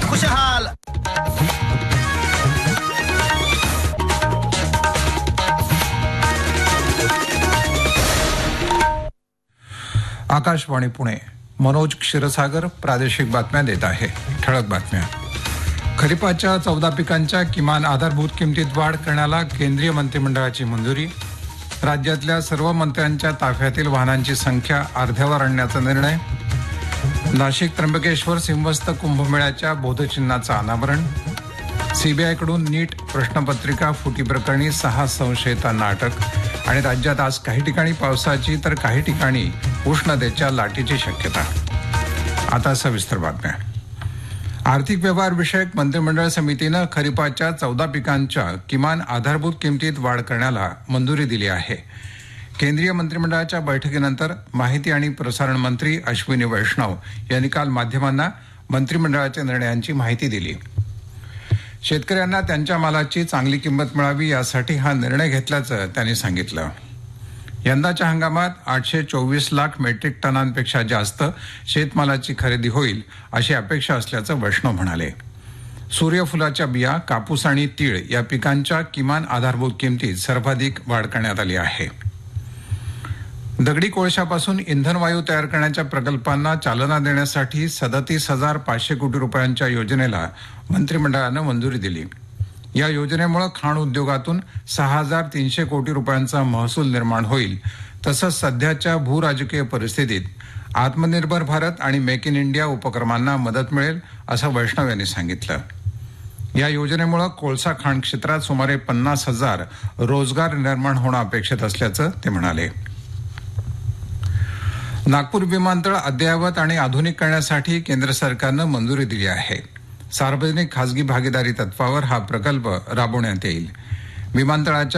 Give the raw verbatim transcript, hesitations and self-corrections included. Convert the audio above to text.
खुशहाल। आकाशवाणी पुणे, मनोज क्षीरसागर प्रादेशिक बातम्या देत आहे। ठळक बातम्या। खरीपाच्या चौदा पिकांच्या किमान आधारभूत किमतीत वाढ करण्याला केंद्रीय मंत्रिमंडळाची मंजुरी। राज्यातल्या सर्व मंत्र्यांच्या ताफ्यातील वाहनांची संख्या अर्ध्यावर आणण्याचा निर्णय। नाशिक त्र्यंबकेश्वर सिंहस्थ कुंभमेळ्याच्या बोधचिन्हाचं अनावरण। सीबीआयकडून नीट प्रश्नपत्रिका फुटी प्रकरणी सहा संशयितांना अटक। आणि राज्यात आज काही ठिकाणी पावसाची तर काही ठिकाणी उष्णतेच्या लाटेची शक्यता। आता सविस्तर बातम्या। आर्थिक व्यवहार विषयक मंत्रिमंडळ समितीनं खरीपाच्या चौदा पिकांच्या किमान आधारभूत किमतीत वाढ करण्याला मंजुरी दिली आहे। केंद्रीय मंत्रिमंडळाच्या बैठकीनंतर माहिती आणि प्रसारण मंत्री अश्विनी वैष्णव यांनी काल माध्यमांना मंत्रिमंडळाच्या निर्णयांची माहिती दिली। शेतकऱ्यांना त्यांच्या मालाची चांगली किंमत मिळावी यासाठी हा निर्णय घेतल्याचं त्यांनी सांगितलं। यंदाच्या हंगामात आठशे चोवीस लाख मेट्रिक टनांपेक्षा जास्त शेतमालाची खरेदी होईल अशी अपेक्षा असल्याचं वैष्णव म्हणाले। सूर्यफुलाच्या बिया, कापूस आणि तीळ या पिकांच्या किमान आधारभूत किमतीत सर्वाधिक वाढ करण्यात आली आहे। दगडी कोळशापासून इंधन वायू तयार करण्याच्या प्रकल्पांना चालना देण्यासाठी सदतीस हजार पाचशे कोटी रुपयांच्या योजनेला मंत्रिमंडळानं मंजुरी दिली। या योजनेमुळे खाण उद्योगातून सहा हजार तीनशे कोटी रुपयांचा महसूल निर्माण होईल। तसंच सध्याच्या भू राजकीय परिस्थितीत आत्मनिर्भर भारत आणि मेक इन इंडिया उपक्रमांना मदत मिळेल असं वैष्णव यांनी सांगितलं। या योजनेमुळे कोळसा खाण क्षेत्रात सुमारे पन्नास हजार रोजगार निर्माण होणं अपेक्षित असल्याचं ते म्हणाले। नागपूर विमानतळ अद्ययावत आणि आधुनिक करण्यासाठी केंद्र सरकारनं मंजुरी दिली आहे। सार्वजनिक खासगी भागीदारी तत्वावर हा प्रकल्प राबवण्यात येईल। विमानतळाच्या